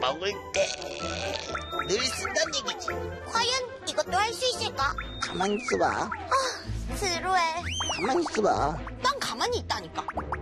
먹을 때 늘 쓰던 얘기지. 과연 이것도 할 수 있을까? 가만히 있어봐. 지루해. 가만히 있어봐. 난 가만히 있다니까.